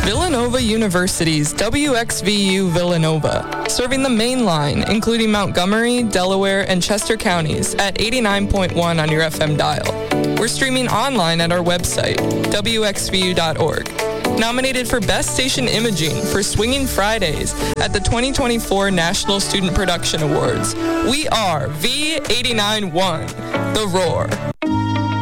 Villanova University's WXVU Villanova, serving the main line, including Montgomery, Delaware, and Chester counties at 89.1 on your FM dial. We're streaming online at our website, wxvu.org. Nominated for Best Station Imaging for Swinging Fridays at the 2024 National Student Production Awards. We are V89.1, The Roar.